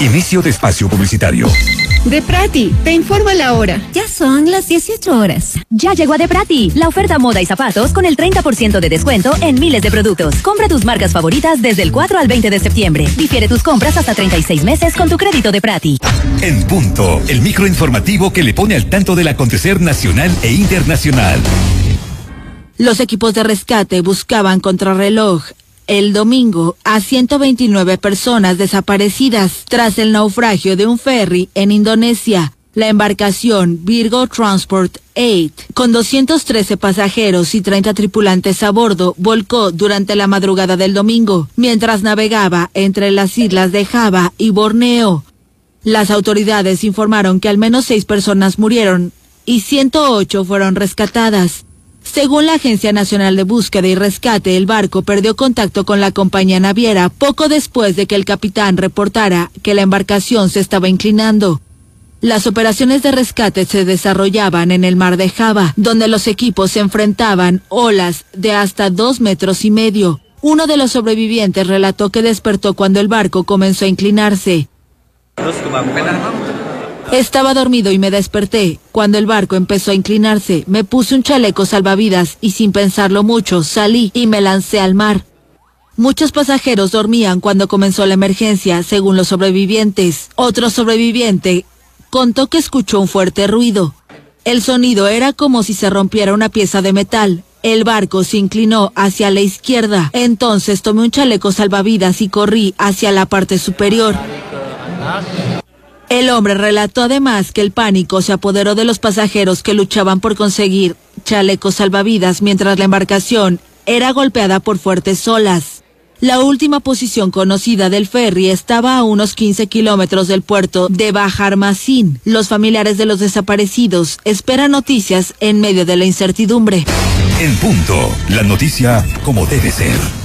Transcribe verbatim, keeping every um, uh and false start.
Inicio de espacio publicitario. Deprati, te informa la hora. Ya son las dieciocho horas. Ya llegó a Deprati, la oferta moda y zapatos con el treinta por ciento de descuento en miles de productos. Compra tus marcas favoritas desde el cuatro al veinte de septiembre. Difiere tus compras hasta treinta y seis meses con tu crédito Deprati. En punto, el microinformativo que le pone al tanto del acontecer nacional e internacional. Los equipos de rescate buscaban contrarreloj el domingo a ciento veintinueve personas desaparecidas tras el naufragio de un ferry en Indonesia. La embarcación Virgo Transport ocho, con doscientos trece pasajeros y treinta tripulantes a bordo, volcó durante la madrugada del domingo, mientras navegaba entre las islas de Java y Borneo. Las autoridades informaron que al menos seis personas murieron y ciento ocho fueron rescatadas. Según la Agencia Nacional de Búsqueda y Rescate, el barco perdió contacto con la compañía naviera poco después de que el capitán reportara que la embarcación se estaba inclinando. Las operaciones de rescate se desarrollaban en el mar de Java, donde los equipos se enfrentaban olas de hasta dos metros y medio. Uno de los sobrevivientes relató que despertó cuando el barco comenzó a inclinarse. Estaba dormido y me desperté. Cuando el barco empezó a inclinarse, me puse un chaleco salvavidas y sin pensarlo mucho, salí y me lancé al mar. Muchos pasajeros dormían cuando comenzó la emergencia, según los sobrevivientes. Otro sobreviviente contó que escuchó un fuerte ruido. El sonido era como si se rompiera una pieza de metal. El barco se inclinó hacia la izquierda. Entonces tomé un chaleco salvavidas y corrí hacia la parte superior. El hombre relató además que el pánico se apoderó de los pasajeros que luchaban por conseguir chalecos salvavidas mientras la embarcación era golpeada por fuertes olas. La última posición conocida del ferry estaba a unos quince kilómetros del puerto de Banjarmasin. Los familiares de los desaparecidos esperan noticias en medio de la incertidumbre. En punto, la noticia como debe ser.